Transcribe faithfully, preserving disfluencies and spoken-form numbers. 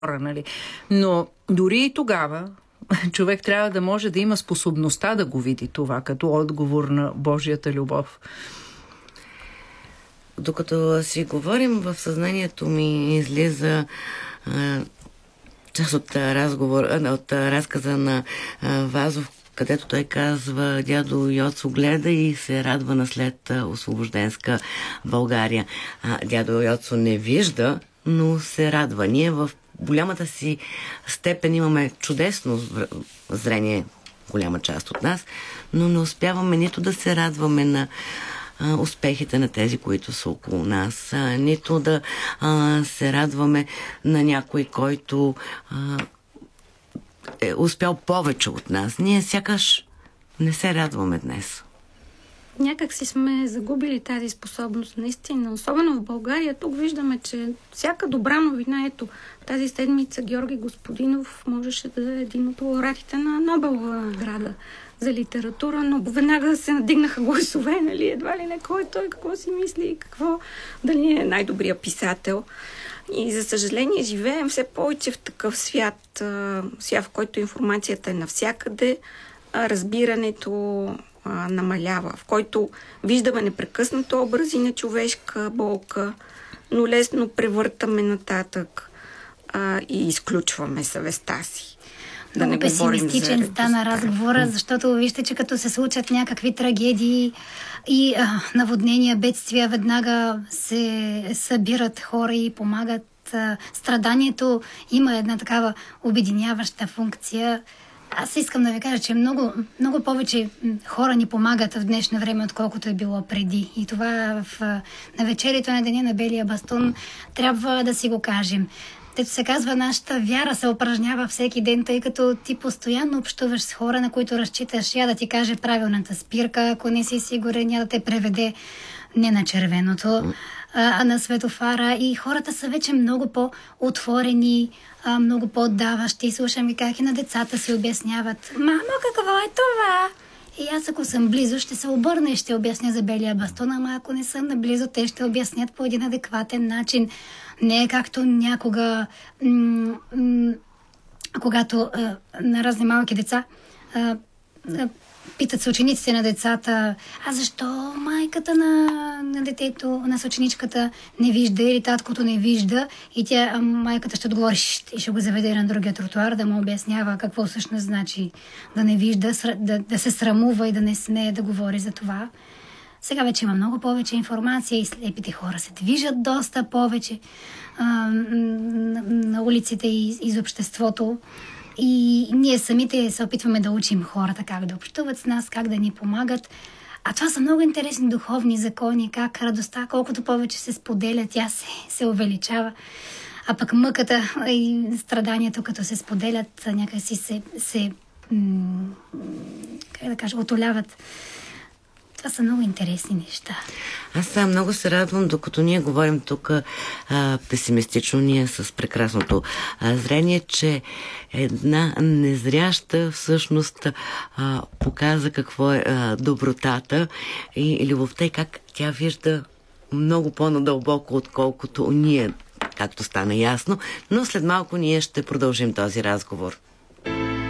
нали? Но дори и тогава човек трябва да може да има способността да го види това като отговор на Божията любов. Докато си говорим, в съзнанието ми излиза а, част от разговор, от разказа на а, Вазов, където той казва: дядо Йоцо гледа и се радва на след освобожденска България. А, дядо Йоцо не вижда, но се радва. Ние в голямата си степен имаме чудесно зрение, голяма част от нас, но не успяваме нито да се радваме на а, успехите на тези, които са около нас, а, нито да а, се радваме на някой, който а, е успял повече от нас. Ние сякаш не се радваме днес. Някак си сме загубили тази способност, наистина. Особено в България. Тук виждаме, че всяка добра новина, ето тази седмица Георги Господинов можеше да е един от лауреатите на Нобелова награда за литература, но веднага се надигнаха гласове, нали? Едва ли не кой той, какво си мисли, какво, дали е най-добрият писател. И за съжаление живеем все повече в такъв свят, свят, в който информацията е навсякъде, разбирането а, намалява, в който виждаме непрекъснато образи на човешка болка, но лесно превъртаме нататък а, и изключваме съвестта си. Да Много песимистичен стана разговора, защото вижте, че като се случат някакви трагедии и а, наводнения, бедствия, веднага се събират хора и помагат. А, страданието има една такава обединяваща функция. Аз искам да ви кажа, че много, много повече хора ни помагат в днешно време, отколкото е било преди. И това в, на вечерието на Деня на Белия бастун трябва да си го кажем. Тето се казва, нашата вяра се упражнява всеки ден, тъй като ти постоянно общуваш с хора, на които разчиташ я да ти каже правилната спирка, ако не си сигурен, я да те преведе не на червеното, а на светофара. И хората са вече много по-отворени, много по-отдаващи. Слушам и как и на децата си обясняват: мамо, какво е това? И аз, ако съм близо, ще се обърна и ще обясня за Белия бастун, ама ако не съм наблизо, те ще обяснят по един адекватен начин. Не е както някога, м- м- когато а, на разни малки деца а, а, питат се учениците на децата: а защо майката на, на детето, на съученичката не вижда или таткото не вижда? И тя, а майката ще отговори и ще го заведе на другия тротуар да му обяснява какво всъщност значи да не вижда, да, да се срамува и да не смее да говори за това. Сега вече има много повече информация и слепите хора се движат доста повече а, на, на улиците и из обществото. И ние самите се опитваме да учим хората как да общуват с нас, как да ни помагат. А това са много интересни духовни закони, как радостта, колкото повече се споделя, тя се, се увеличава. А пък мъката и страданието, като се споделят, някакси се, се м- как да кажа, отоляват. Това са много интересни неща. Аз сега много се радвам, докато ние говорим тук а, песимистично, ние с прекрасното а, зрение, че една незряща всъщност а, показа какво е а, добротата и любовта и как тя вижда много по-надълбоко, отколкото ние, както стана ясно. Но след малко ние ще продължим този разговор.